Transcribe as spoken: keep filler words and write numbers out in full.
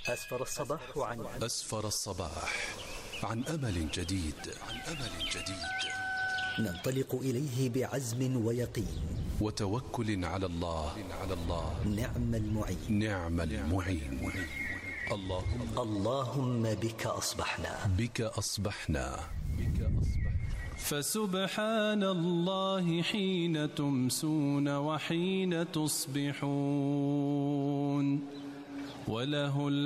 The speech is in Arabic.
أسفر الصباح عن أسفر الصباح عن أمل جديد عن أمل جديد ننطلق إليه بعزم ويقين وتوكل على الله على الله نعم المعين نعم المعين اللهم اللهم بك أصبحنا بك أصبحنا بك أصبحنا فسبحان الله حين تمسون وحين تصبحون وله